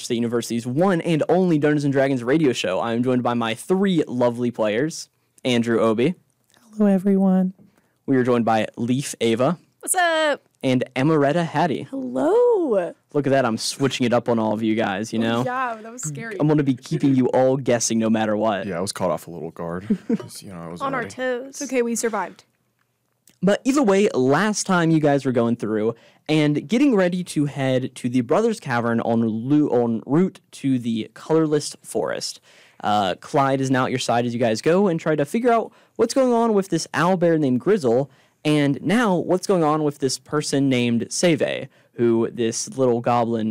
State University's one and only Dungeons & Dragons radio show. I'm joined by my three lovely players, Andrew Obi. Hello, everyone. We are joined by Leaf Ava. What's up? And Amaretta Hattie. Hello. Look at that, I'm switching it up on all of you guys, you know? Yeah, that was scary. I'm going to be keeping you all guessing no matter what. Yeah, I was caught off a little guard. 'Cause, I was On our ready. toes. It's okay, we survived. But either way, last time you guys were going through and getting ready to head to the Brothers Cavern en route to the Colorless Forest. Clyde is now at your side as you guys go and try to figure out what's going on with this owlbear named Grizzle, and now what's going on with this person named Save, who this little goblin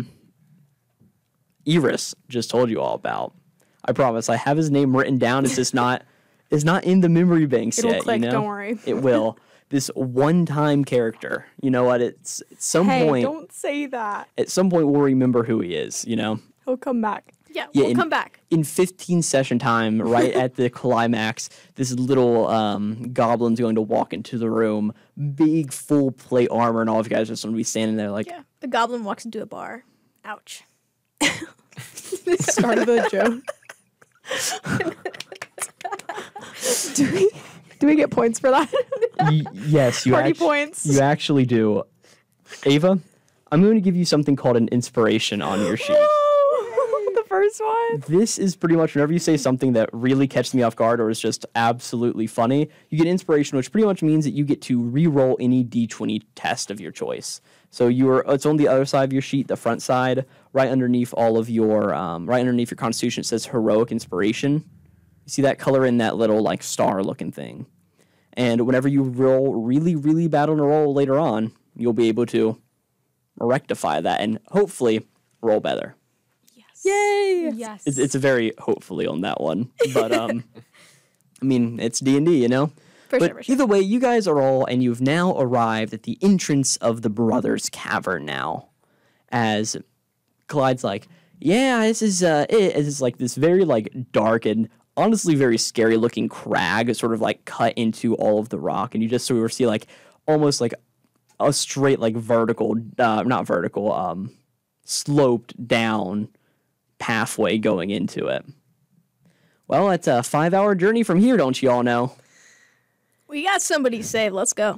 Iris just told you all about. I promise, I have his name written down. It's just not in the memory banks It'll yet. click, you know? don't worry. It will. This one-time character. You know what? It's at some point. Don't say that. At some point, we'll remember who he is. You know. He'll come back. Yeah, Yeah, we'll come back. In 15 session time, right at the climax, this little goblin's going to walk into the room, big full plate armor, and all of you guys are just going to be standing there like, Yeah, the goblin walks into a bar. Ouch. Start of the joke. Do we get points for that? Yes, you Party actu- points. You actually do. Ava, I'm going to give you something called an inspiration on your sheet. The first one. This is pretty much whenever you say something that really catches me off guard or is just absolutely funny, you get inspiration, which pretty much means that you get to re-roll any D20 test of your choice. So it's on the other side of your sheet, the front side, right underneath all of your, right underneath your Constitution, it says heroic inspiration. You see that color in that little like star-looking thing. And whenever you roll really, really bad on a roll later on, you'll be able to rectify that and hopefully roll better. Yay! Yes. It's a very hopefully on that one, but I mean it's D&D, you know. For But sure, for sure. either way, you guys are all, and you've now arrived at the entrance of the Brothers Cavern now. As Clyde's like, yeah, this is it. It's like this very like dark and honestly very scary looking crag, sort of like cut into all of the rock, and you just sort of see like almost like a straight like vertical, not vertical, sloped down pathway going into it. Well, it's a 5-hour journey from here, don't you all know? We got somebody saved. Let's go.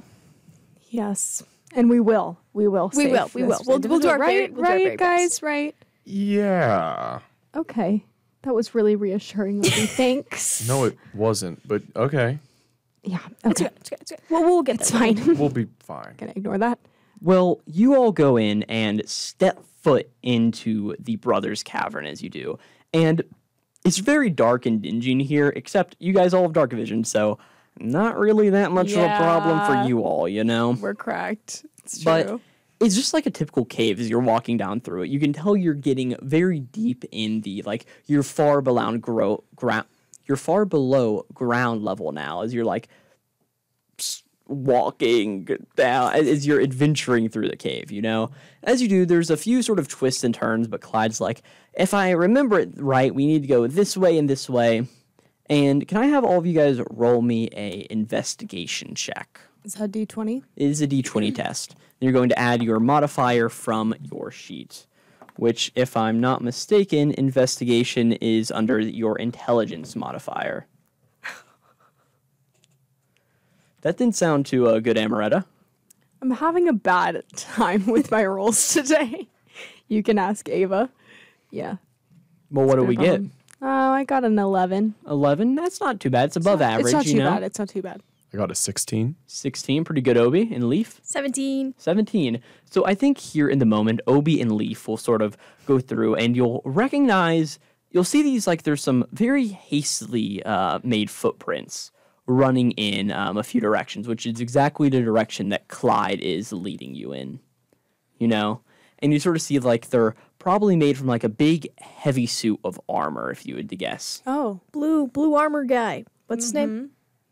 Yes. And we will. We will. We save will. We this will. We'll do individual. our right, very- we'll do our very right, best. guys, right? Yeah. Okay. That was really reassuring. Lily. Thanks. No, it wasn't, but okay. Yeah. It's Okay. good. It's good. It's good. Well, we'll get It's there. fine. We'll be fine. Gonna ignore that. Well, you all go in and step foot into the Brothers Cavern as you do. And it's very dark and dingy in here, except you guys all have dark vision, so not really that much of a problem for Yeah. you all, you know? We're cracked. It's But true. it's just like a typical cave as you're walking down through it. You can tell you're getting very deep in the, like, you're far below ground level now as you're, like, walking down, as you're adventuring through the cave, you know? As you do, there's a few sort of twists and turns, but Clyde's like, if I remember it right, we need to go this way and this way. And can I have all of you guys roll me a investigation check? Is that D20? It is a D20 test. You're going to add your modifier from your sheet, which, if I'm not mistaken, investigation is under your intelligence modifier. That didn't sound too good, Amaretta. I'm having a bad time with my rolls today. You can ask Ava. Yeah. Well, what do we get? Oh, I got an 11. 11? That's not too bad. It's above average, It's not you too know? bad. It's not too bad. I got a 16. 16, pretty good, Obi and Leaf. 17. 17. So I think here in the moment, Obi and Leaf will sort of go through and you'll see these, like there's some very hastily made footprints running in a few directions, which is exactly the direction that Clyde is leading you in, you know? And you sort of see like they're probably made from like a big heavy suit of armor, if you would to guess. Oh. Blue armor guy. What's his name?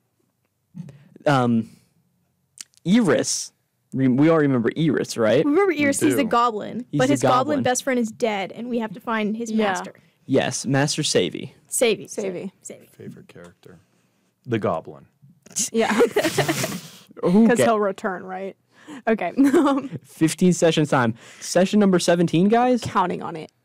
Iris, we all remember Iris, right? Remember Iris, he's the do. goblin. He's but the his goblin. goblin best friend is dead, and we have to find his Yeah. master. Yes, Master Savy. Savy. Savy. Savy. Favorite character. The Goblin. Yeah. Who Because ca- he'll return, right? Okay. 15 sessions time. Session number 17, guys. Counting on it.